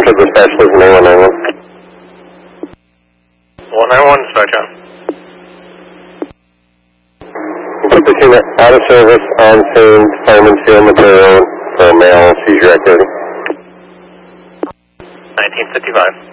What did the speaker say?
for the specialist in A191. 191, start John. Put the unit out of service on scene, fireman seal material for male seizure activity. 1955.